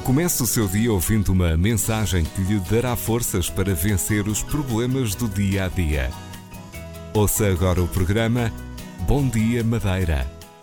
Comece o seu dia ouvindo uma mensagem que lhe dará forças para vencer os problemas do dia a dia. Ouça agora o programa Bom Dia Madeira.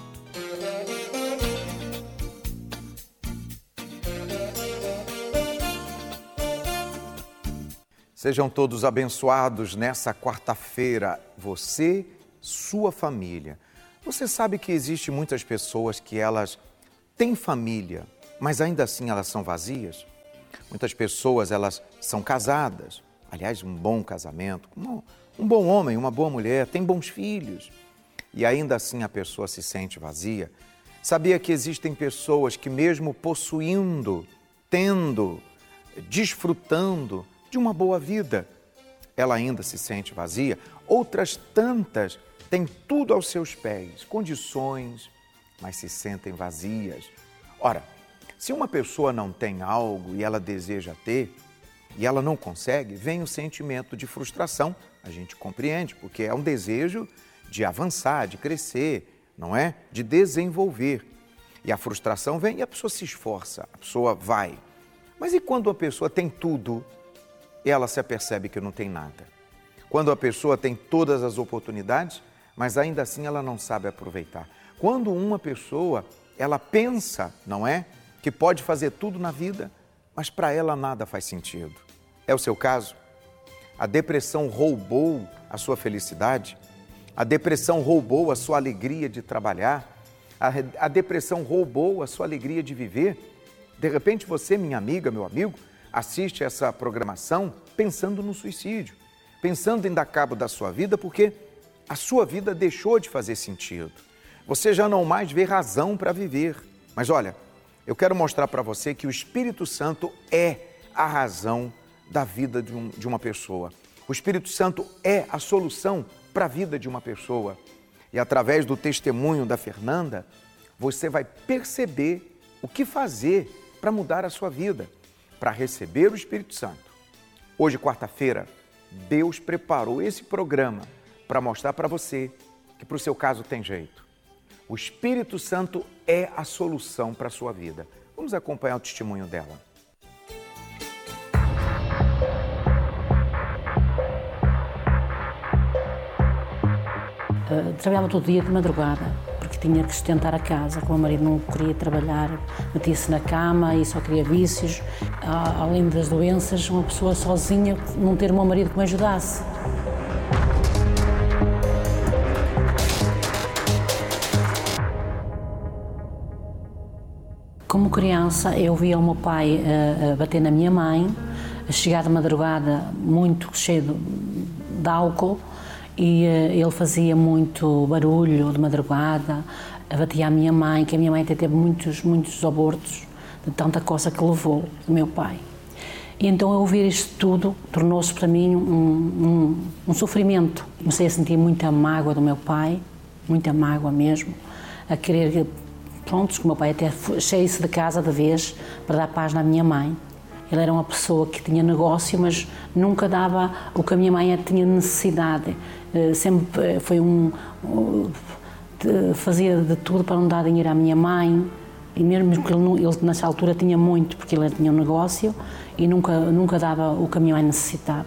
Sejam todos abençoados nessa quarta-feira, você, sua família. Você sabe que existe muitas pessoas que elas têm família, mas ainda assim elas são vazias? Muitas pessoas, elas são casadas, aliás, um bom casamento, um bom homem, uma boa mulher, tem bons filhos, e ainda assim a pessoa se sente vazia. Sabia que existem pessoas que mesmo possuindo, tendo, desfrutando de uma boa vida, ela ainda se sente vazia? Outras tantas têm tudo aos seus pés, condições, mas se sentem vazias. Ora, se uma pessoa não tem algo e ela deseja ter, e ela não consegue, vem o sentimento de frustração. A gente compreende, porque é um desejo de avançar, de crescer, não é? De desenvolver. E a frustração vem e a pessoa se esforça, a pessoa vai. Mas e quando a pessoa tem tudo e ela se apercebe que não tem nada? Quando a pessoa tem todas as oportunidades, mas ainda assim ela não sabe aproveitar. Quando uma pessoa, ela pensa, não é? Que pode fazer tudo na vida, mas para ela nada faz sentido. É o seu caso? A depressão roubou a sua felicidade? A depressão roubou a sua alegria de trabalhar? A depressão roubou a sua alegria de viver? De repente você, minha amiga, meu amigo, assiste essa programação pensando no suicídio, pensando em dar cabo da sua vida porque a sua vida deixou de fazer sentido. Você já não mais vê razão para viver. Mas olha, eu quero mostrar para você que o Espírito Santo é a razão da vida de uma pessoa. O Espírito Santo é a solução para a vida de uma pessoa. E através do testemunho da Fernanda, você vai perceber o que fazer para mudar a sua vida, para receber o Espírito Santo. Hoje, quarta-feira, Deus preparou esse programa para mostrar para você que para o seu caso tem jeito. O Espírito Santo é a solução para a sua vida. Vamos acompanhar o testemunho dela. Trabalhava todo dia de madrugada, porque tinha que sustentar a casa. Como o marido não queria trabalhar, metia-se na cama e só queria vícios. Além das doenças, uma pessoa sozinha, não ter um marido que me ajudasse. Como criança, eu via o meu pai bater na minha mãe, chegar de madrugada muito cheio de álcool, e ele fazia muito barulho de madrugada, batia a minha mãe, que a minha mãe até teve muitos abortos, de tanta coisa que levou do meu pai. E então, ao ouvir isto tudo, tornou-se para mim um sofrimento. Comecei a sentir muita mágoa do meu pai, muita mágoa mesmo, a querer... Prontos, que o meu pai até saísse de casa de vez para dar paz na minha mãe. Ele era uma pessoa que tinha negócio, mas nunca dava o que a minha mãe tinha necessidade. Sempre foi fazia de tudo para não dar dinheiro à minha mãe, e mesmo que ele nessa altura tinha muito, porque ele tinha um negócio, e nunca dava o que a minha mãe necessitava.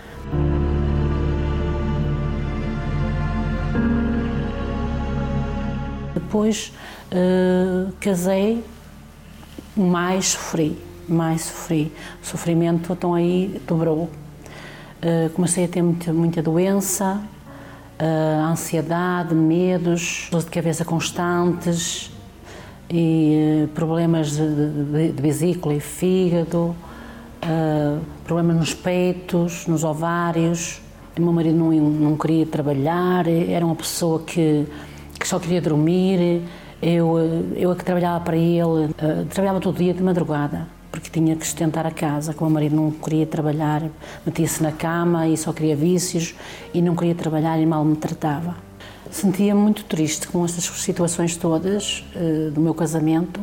Depois casei, mais sofri. O sofrimento então aí dobrou. Comecei a ter muita doença, ansiedade, medos, dores de cabeça constantes e problemas de vesícula e fígado, problemas nos peitos, nos ovários. O meu marido não queria trabalhar, era uma pessoa que só queria dormir. Eu é que trabalhava para ele, trabalhava todo dia de madrugada, porque tinha que sustentar a casa. Como o marido não queria trabalhar, metia-se na cama e só queria vícios, e não queria trabalhar e mal me tratava. Sentia-me muito triste com estas situações todas do meu casamento.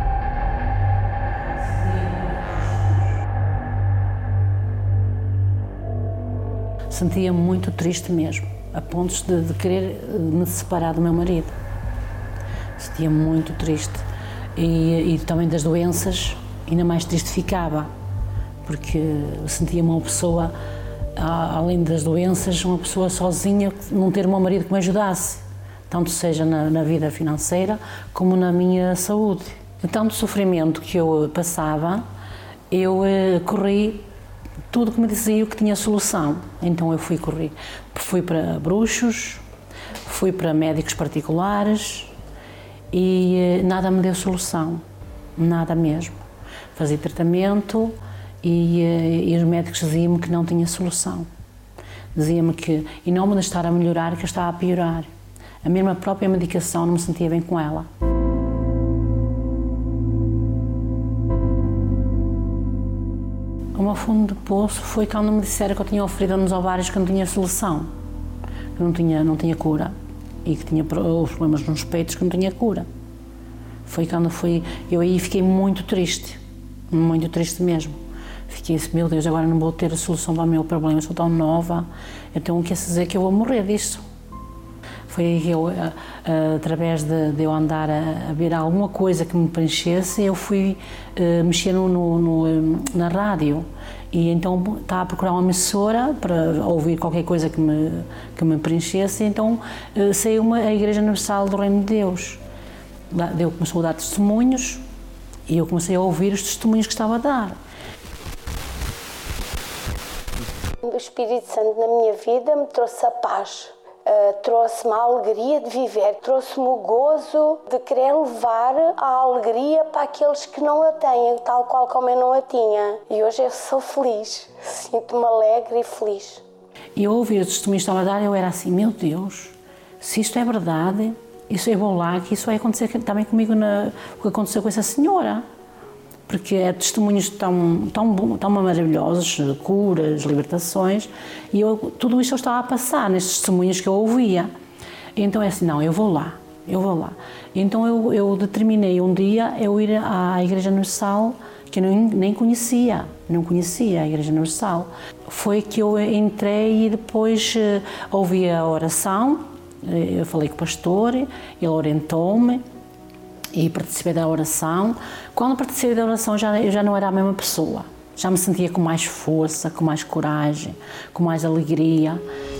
Sentia-me muito triste mesmo, a pontos de querer me separar do meu marido. Sentia-me muito triste. E também das doenças, ainda mais triste ficava, porque eu sentia-me uma pessoa, além das doenças, uma pessoa sozinha, não ter o meu marido que me ajudasse, tanto seja na vida financeira como na minha saúde. De tanto sofrimento que eu passava, eu corri tudo que me dizia que tinha solução. Então eu fui para bruxos, fui para médicos particulares e nada me deu solução, nada mesmo. Fazia tratamento e os médicos diziam-me que não tinha solução. Diziam-me que, em nome de estar a melhorar, que eu estava a piorar. A mesma própria medicação, não me sentia bem com ela. O meu fundo de poço foi quando me disseram que eu tinha ferida nos ovários, que não tinha solução, que não tinha cura e que tinha os problemas nos peitos, que não tinha cura. Foi quando eu aí fiquei muito triste mesmo. Fiquei assim, meu Deus, agora não vou ter a solução para o meu problema, sou tão nova, então quer dizer que eu vou morrer disso. Foi aí que eu, através de eu andar a ver alguma coisa que me preenchesse, eu fui mexer na rádio. E então estava a procurar uma emissora para ouvir qualquer coisa que me preenchesse, então saiu a Igreja Universal do Reino de Deus. Deus começou a dar testemunhos e eu comecei a ouvir os testemunhos que estava a dar. O Espírito Santo na minha vida me trouxe a paz, trouxe-me a alegria de viver, trouxe-me o gozo de querer levar a alegria para aqueles que não a têm, tal qual como eu não a tinha. E hoje eu sou feliz, sinto-me alegre e feliz. E eu ouvi os testemunhos que estava a dar, eu era assim, meu Deus, se isto é verdade, isso eu vou lá, que isso vai acontecer também comigo, o que aconteceu com essa senhora. Porque é testemunhos tão maravilhosos, curas, libertações, e tudo isso eu estava a passar nestes testemunhos que eu ouvia. E então é assim, não, eu vou lá. Então eu determinei um dia eu ir à Igreja Universal, que eu nem conhecia, não conhecia a Igreja Universal. Foi que eu entrei e depois ouvi a oração, eu falei com o pastor, ele orientou-me, e participei da oração. Quando participei da oração eu já não era a mesma pessoa. Já me sentia com mais força, com mais coragem, com mais alegria.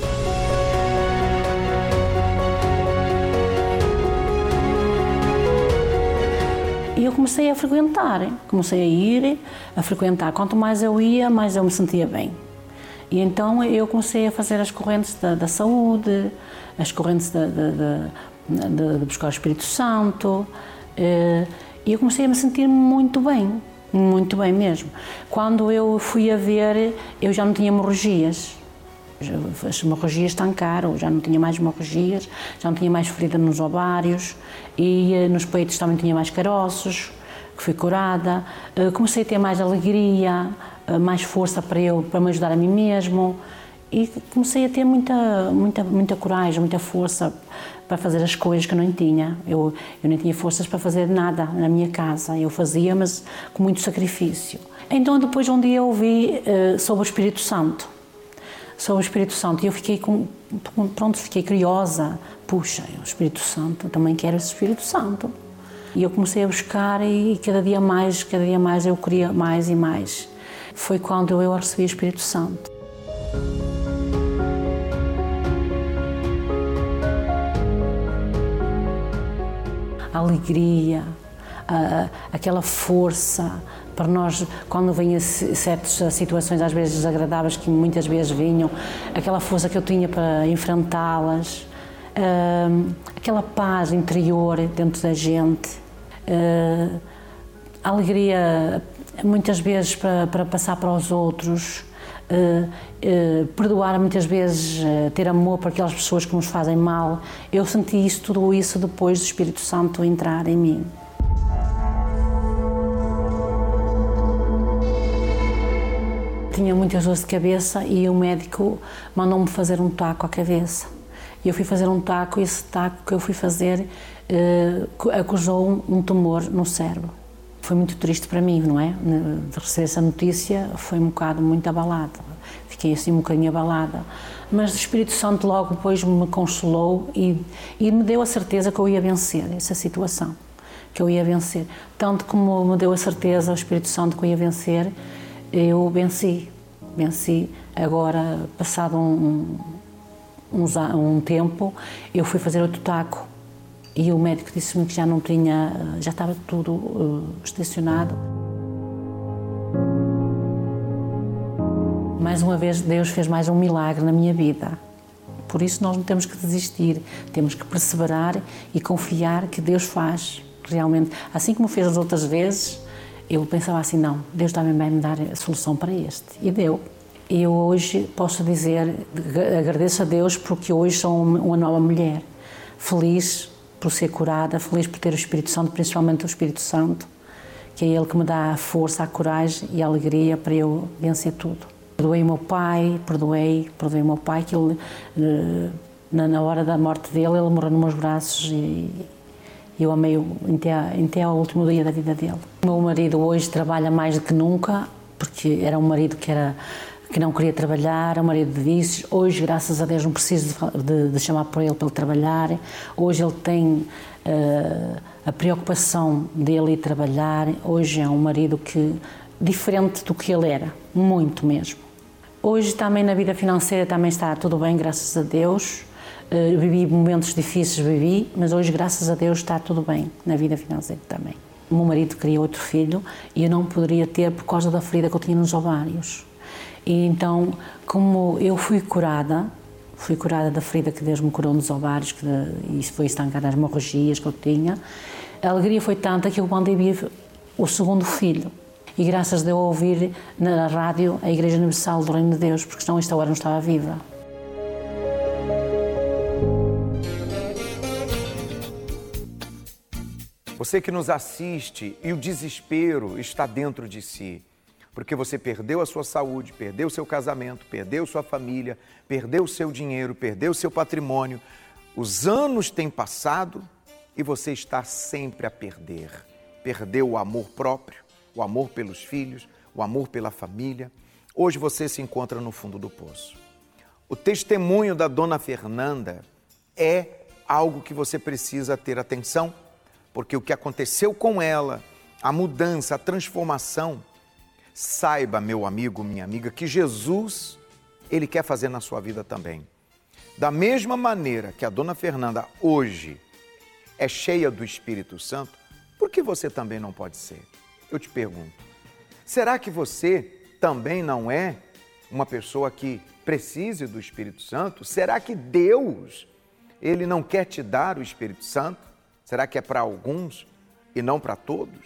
E eu comecei a frequentar, comecei a frequentar. Quanto mais eu ia, mais eu me sentia bem. E então eu comecei a fazer as correntes da saúde, as correntes de buscar o Espírito Santo. E eu comecei a me sentir muito bem mesmo. Quando eu fui a ver, eu já não tinha hemorragias. As hemorragias estancaram, já não tinha mais hemorragias, já não tinha mais ferida nos ovários e nos peitos também tinha mais caroços, que fui curada. Comecei a ter mais alegria, mais força para me ajudar a mim mesmo e comecei a ter muita coragem, muita força para fazer as coisas que eu não tinha. Eu nem tinha forças para fazer nada na minha casa. Eu fazia, mas com muito sacrifício. Então, depois, um dia eu ouvi sobre o Espírito Santo. E eu fiquei fiquei curiosa. Puxa, o Espírito Santo, eu também quero esse Espírito Santo. E eu comecei a buscar e cada dia mais eu queria mais e mais. Foi quando eu recebi o Espírito Santo. A alegria, aquela força para nós, quando vinham certas situações às vezes desagradáveis que muitas vezes vinham, aquela força que eu tinha para enfrentá-las, aquela paz interior dentro da gente, a alegria muitas vezes para passar para os outros, perdoar muitas vezes, ter amor para aquelas pessoas que nos fazem mal. Eu senti tudo isso depois do Espírito Santo entrar em mim. Tinha muitas dores de cabeça e o médico mandou-me fazer um taco à cabeça. E eu fui fazer um taco e esse taco que eu fui fazer acusou um tumor no cérebro. Foi muito triste para mim, não é? De receber essa notícia, foi um bocado muito abalada. Fiquei assim um bocadinho abalada. Mas o Espírito Santo logo depois me consolou e me deu a certeza que eu ia vencer essa situação. que eu ia vencer. Tanto como me deu a certeza, o Espírito Santo, que eu ia vencer, eu venci. Agora, passado um tempo, eu fui fazer outro taco e o médico disse-me que já estava tudo estacionado. Mais uma vez, Deus fez mais um milagre na minha vida. Por isso nós não temos que desistir, temos que perseverar e confiar que Deus faz realmente. Assim como fez as outras vezes, eu pensava assim, não, Deus também vai me dar a solução para este. E deu. E eu hoje posso dizer, agradeço a Deus porque hoje sou uma nova mulher. Feliz por ser curada, feliz por ter o Espírito Santo, principalmente o Espírito Santo, que é Ele que me dá a força, a coragem e a alegria para eu vencer tudo. Perdoei o meu pai, perdoei o meu pai, que ele, na hora da morte dele, ele morreu nos meus braços e eu amei-o até ao último dia da vida dele. O meu marido hoje trabalha mais do que nunca, porque era um marido que não queria trabalhar, um marido de vícios. Hoje, graças a Deus, não preciso de chamar por ele para ele trabalhar. Hoje ele tem a preocupação dele ir trabalhar. Hoje é um marido diferente do que ele era, muito mesmo. Hoje também na vida financeira também está tudo bem, graças a Deus. Vivi momentos difíceis, mas hoje, graças a Deus, está tudo bem na vida financeira também. O meu marido queria outro filho e eu não poderia ter por causa da ferida que eu tinha nos ovários. E então, como eu fui curada da ferida que Deus me curou nos ovários, e isso foi estancar as hemorragias que eu tinha, a alegria foi tanta que eu mandei vir o segundo filho. E graças a Deus ouvir na rádio a Igreja Universal do Reino de Deus, porque senão esta hora não estava viva. Você que nos assiste e o desespero está dentro de si, porque você perdeu a sua saúde, perdeu o seu casamento, perdeu sua família, perdeu o seu dinheiro, perdeu o seu patrimônio. Os anos têm passado e você está sempre a perder. Perdeu o amor próprio, o amor pelos filhos, o amor pela família. Hoje você se encontra no fundo do poço. O testemunho da dona Fernanda é algo que você precisa ter atenção, porque o que aconteceu com ela, a mudança, a transformação, saiba, meu amigo, minha amiga, que Jesus, Ele quer fazer na sua vida também. Da mesma maneira que a dona Fernanda hoje é cheia do Espírito Santo, por que você também não pode ser? Eu te pergunto, será que você também não é uma pessoa que precise do Espírito Santo? Será que Deus, Ele não quer te dar o Espírito Santo? Será que é para alguns e não para todos?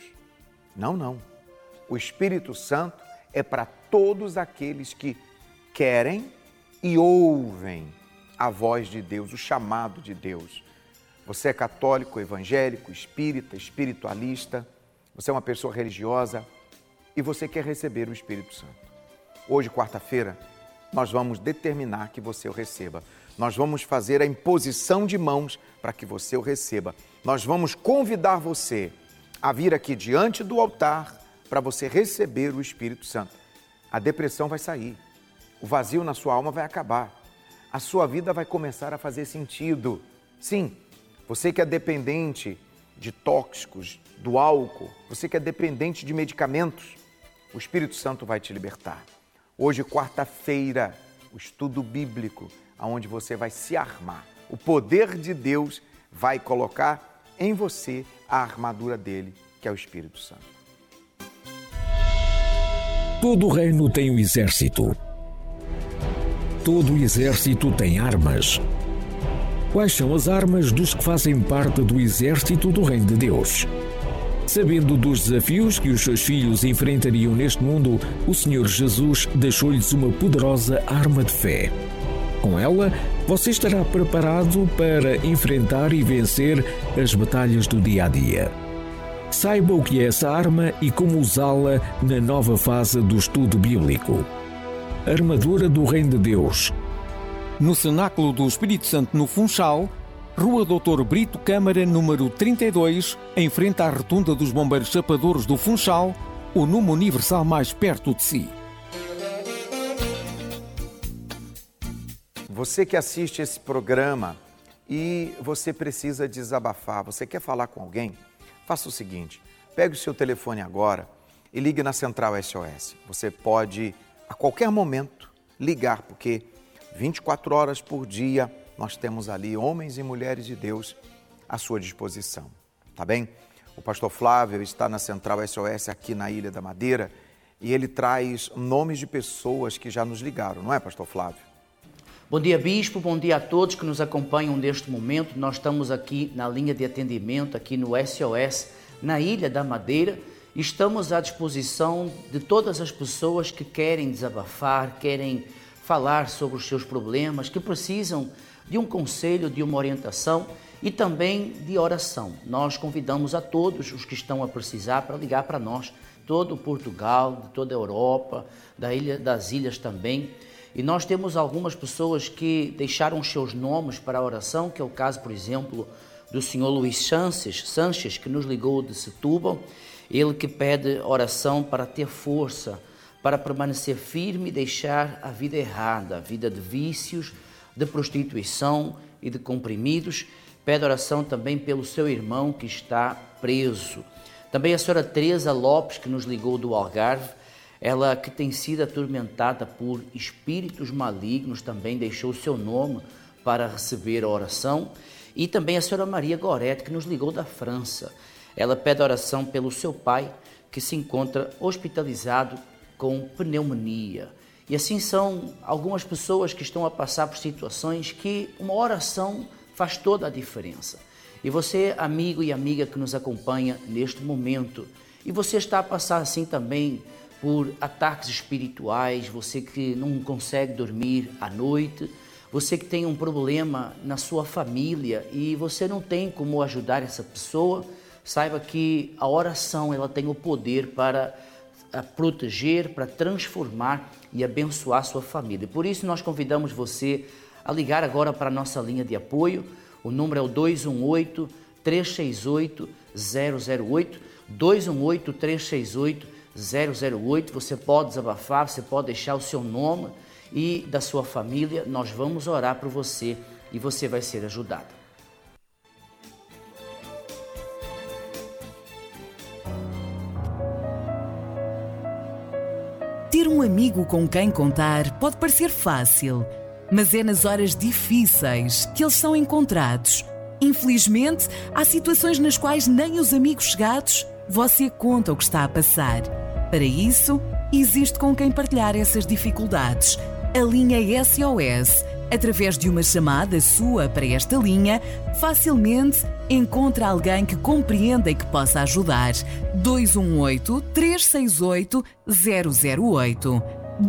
Não. O Espírito Santo é para todos aqueles que querem e ouvem a voz de Deus, o chamado de Deus. Você é católico, evangélico, espírita, espiritualista, você é uma pessoa religiosa e você quer receber o Espírito Santo. Hoje, quarta-feira, nós vamos determinar que você o receba. Nós vamos fazer a imposição de mãos para que você o receba. Nós vamos convidar você a vir aqui diante do altar para você receber o Espírito Santo. A depressão vai sair, o vazio na sua alma vai acabar, a sua vida vai começar a fazer sentido. Sim, você que é dependente de tóxicos, do álcool, você que é dependente de medicamentos, o Espírito Santo vai te libertar. Hoje, quarta-feira, o estudo bíblico, onde você vai se armar. O poder de Deus vai colocar em você a armadura dele, que é o Espírito Santo. Todo reino tem um exército. Todo exército tem armas. Quais são as armas dos que fazem parte do exército do Reino de Deus? Sabendo dos desafios que os seus filhos enfrentariam neste mundo, o Senhor Jesus deixou-lhes uma poderosa arma de fé. Com ela, você estará preparado para enfrentar e vencer as batalhas do dia-a-dia. Saiba o que é essa arma e como usá-la na nova fase do estudo bíblico. Armadura do Reino de Deus. No Cenáculo do Espírito Santo no Funchal, Rua Dr. Brito Câmara, número 32, em frente à Rotunda dos Bombeiros Chapadores do Funchal, o número universal mais perto de si. Você que assiste esse programa e você precisa desabafar, você quer falar com alguém? faça o seguinte, pegue o seu telefone agora e ligue na Central SOS. Você pode, a qualquer momento, ligar, porque 24 horas por dia nós temos ali homens e mulheres de Deus à sua disposição, tá bem? O pastor Flávio está na Central SOS aqui na Ilha da Madeira e ele traz nomes de pessoas que já nos ligaram, não é, pastor Flávio? Bom dia, bispo, bom dia a todos que nos acompanham neste momento. Nós estamos aqui na linha de atendimento, aqui no SOS, na Ilha da Madeira. Estamos à disposição de todas as pessoas que querem desabafar, querem falar sobre os seus problemas, que precisam de um conselho, de uma orientação e também de oração. Nós convidamos a todos os que estão a precisar para ligar para nós, todo Portugal, de toda a Europa, das ilhas também. E nós temos algumas pessoas que deixaram os seus nomes para a oração, que é o caso, por exemplo, do senhor Luís Sanches, que nos ligou de Setúbal. Ele que pede oração para ter força, para permanecer firme e deixar a vida errada, a vida de vícios, de prostituição e de comprimidos. Pede oração também pelo seu irmão que está preso. Também a senhora Teresa Lopes, que nos ligou do Algarve, ela que tem sido atormentada por espíritos malignos, também deixou o seu nome para receber a oração. E também a senhora Maria Gorete, que nos ligou da França. Ela pede oração pelo seu pai, que se encontra hospitalizado com pneumonia. E assim são algumas pessoas que estão a passar por situações que uma oração faz toda a diferença. E você, amigo e amiga que nos acompanha neste momento, e você está a passar assim também por ataques espirituais, você que não consegue dormir à noite, você que tem um problema na sua família e você não tem como ajudar essa pessoa, saiba que a oração ela tem o poder para proteger, para transformar e abençoar a sua família. Por isso nós convidamos você a ligar agora para a nossa linha de apoio. O número é o 218-368-008, 218-368-008. Você pode desabafar, você pode deixar o seu nome e da sua família. Nós vamos orar por você e você vai ser ajudado. Ter um amigo com quem contar pode parecer fácil, mas é nas horas difíceis que eles são encontrados. Infelizmente, há situações nas quais nem os amigos chegados você conta o que está a passar. Para isso, existe com quem partilhar essas dificuldades. A linha SOS, através de uma chamada sua para esta linha, facilmente encontra alguém que compreenda e que possa ajudar. 218-368-008.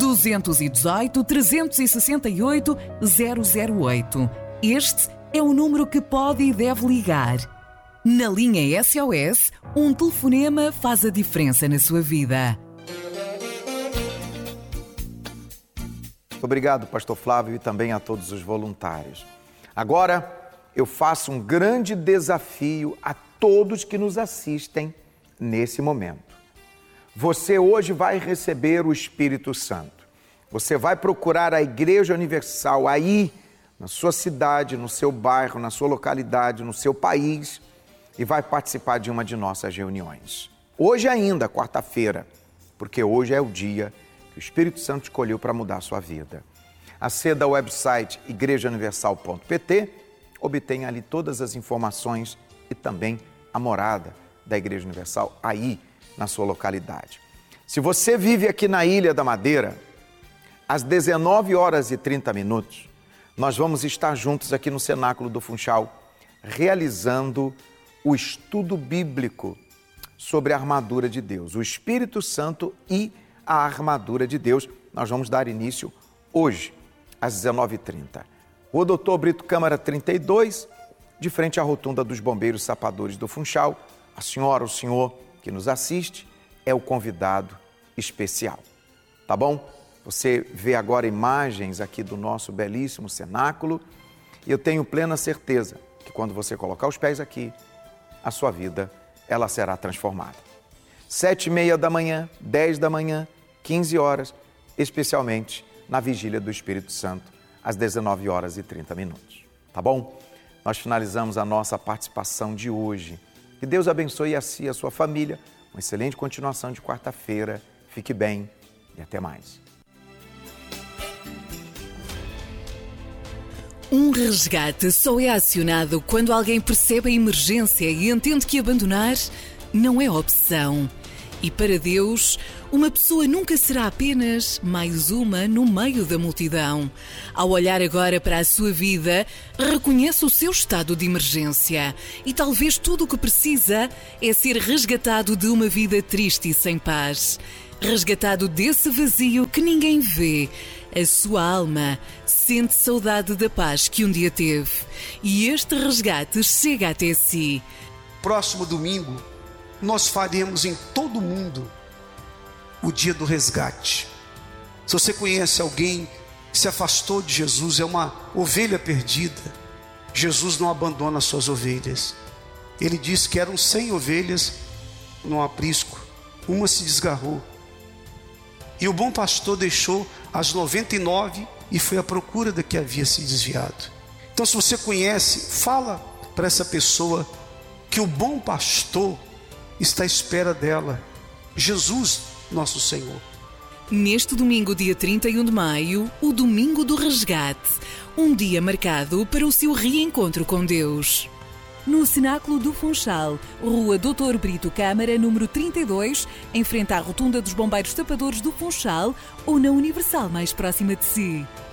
218-368-008. Este é o número que pode e deve ligar. Na linha SOS, um telefonema faz a diferença na sua vida. Obrigado, pastor Flávio, e também a todos os voluntários. Agora, eu faço um grande desafio a todos que nos assistem nesse momento. Você hoje vai receber o Espírito Santo. Você vai procurar a Igreja Universal aí, na sua cidade, no seu bairro, na sua localidade, no seu país, e vai participar de uma de nossas reuniões. Hoje ainda, quarta-feira, porque hoje é o dia que o Espírito Santo escolheu para mudar a sua vida. Aceda ao website igrejauniversal.pt, obtenha ali todas as informações e também a morada da Igreja Universal aí na sua localidade. Se você vive aqui na Ilha da Madeira, às 19h30, nós vamos estar juntos aqui no Cenáculo do Funchal, realizando o estudo bíblico sobre a armadura de Deus, o Espírito Santo e a armadura de Deus. Nós vamos dar início hoje, às 19h30. Rua Doutor Brito Câmara 32, de frente à rotunda dos Bombeiros Sapadores do Funchal. A senhora, o senhor que nos assiste, é o convidado especial, tá bom? Você vê agora imagens aqui do nosso belíssimo cenáculo e eu tenho plena certeza que quando você colocar os pés aqui, a sua vida, ela será transformada. 7h30 da manhã, 10 da manhã, 15 horas, especialmente na Vigília do Espírito Santo, às 19h30, tá bom? Nós finalizamos a nossa participação de hoje Que Deus abençoe a si e a sua família. Uma excelente continuação de quarta-feira. Fique bem e até mais. Um resgate só é acionado quando alguém percebe a emergência e entende que abandonar não é opção. E para Deus, uma pessoa nunca será apenas mais uma no meio da multidão. Ao olhar agora para a sua vida, reconhece o seu estado de emergência e talvez tudo o que precisa é ser resgatado de uma vida triste e sem paz. Resgatado desse vazio que ninguém vê. A sua alma sente saudade da paz que um dia teve. E este resgate chega até si. Próximo domingo, nós faremos em todo o mundo o dia do resgate. Se você conhece alguém que se afastou de Jesus, é uma ovelha perdida, Jesus não abandona as suas ovelhas. Ele disse que eram 100 ovelhas no aprisco, uma se desgarrou. E o bom pastor deixou as 99 e foi à procura da que havia se desviado. Então, se você conhece, fala para essa pessoa que o bom pastor está à espera dela, Jesus, nosso Senhor. Neste domingo, dia 31 de maio, o Domingo do Resgate, um dia marcado para o seu reencontro com Deus. No Cenáculo do Funchal, Rua Dr. Brito Câmara, número 32, em frente à Rotunda dos Bombeiros Tapadores do Funchal ou na Universal mais próxima de si.